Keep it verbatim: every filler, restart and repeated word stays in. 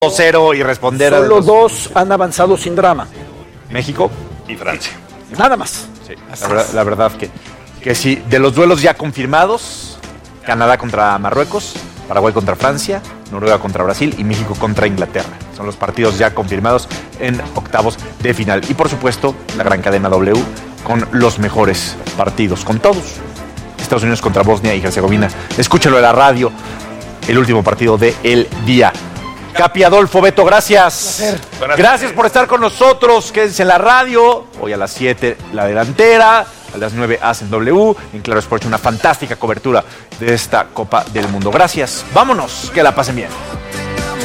dos cero y responder Solo a los... dos han avanzado sin drama. México y Francia. Nada más. Sí, la, verdad, la verdad que, que sí, de los duelos ya confirmados, Canadá contra Marruecos, Paraguay contra Francia, Noruega contra Brasil y México contra Inglaterra. Son los partidos ya confirmados en octavos de final. Y por supuesto, la gran cadena W con los mejores partidos, con todos. Estados Unidos contra Bosnia y Herzegovina. Escúchalo en la radio, el último partido del día. Capi, Adolfo, Beto, gracias. Gracias por estar con nosotros. Quédense en la radio. Hoy a las siete, la delantera. A las nueve, Hacen W. En Claro Sports, una fantástica cobertura de esta Copa del Mundo. Gracias. Vámonos. Que la pasen bien.